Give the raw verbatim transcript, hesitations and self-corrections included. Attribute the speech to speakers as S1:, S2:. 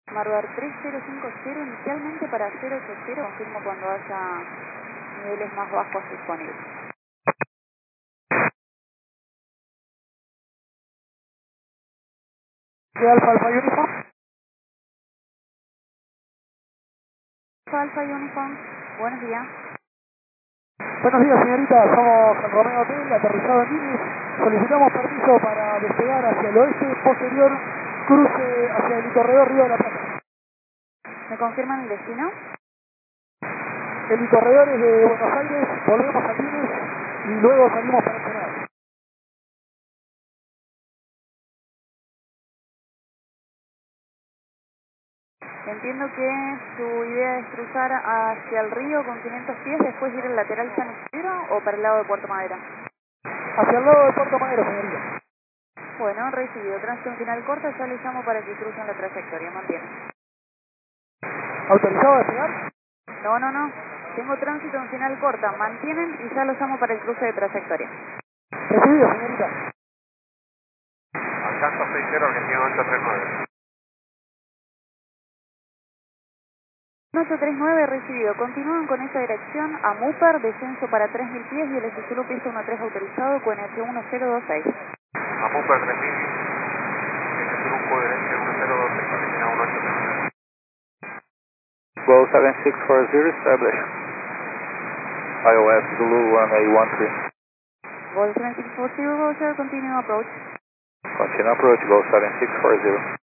S1: Marbar tres cero cinco cero inicialmente para cero ocho cero, confirmo cuando haya niveles más bajos disponibles.
S2: ¿Qué Alfa Alfa Uniform?
S1: Alfa Uniform, buenos días.
S2: Buenos días, señorita. Somos San Romeo Hotel, aterrizado en Nimes. Solicitamos permiso para despegar hacia el oeste, posterior cruce hacia el Corredor Río de la Plata.
S1: ¿Me confirman el destino?
S2: El corredor es de Buenos Aires, volvemos a Nimes y luego salimos para Ensenada.
S1: Entiendo que su idea es cruzar hacia el río con quinientos pies, después ir al lateral San Isidro o para el lado de Puerto Madero.
S2: Hacia el lado de Puerto Madero, señorita.
S1: Bueno, recibido. Tránsito en final corta, ya le llamo para que crucen la trayectoria. Mantiene.
S2: ¿Autorizado a despegar?
S1: No, no, no. Tengo tránsito en final corta. Mantienen y ya lo llamo para el cruce de trayectoria.
S2: Recibido, señorita.
S3: Alcanza seis cero, Argentina ocho tres nueve.
S1: ocho tres nueve recibido. Continúan con esa dirección a Múper, descenso para tres mil pies y el Suzuki pista uno tres autorizado con Q N H uno cero dos seis.
S3: A Múper tres mil, este es un Q N H uno cero dos seis, Argentina uno ocho tres nueve.
S4: Go seven six four zero, establish. I O S Zulu one A one three.
S1: Vol seven six four zero, Roger, continue approach.
S4: Continue approach, go seven six four zero.